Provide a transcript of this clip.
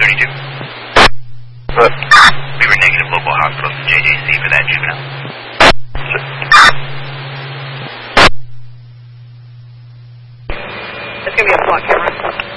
32. What? We were negative local hospital to JJC for that juvenile. It's going to be a SWAT camera.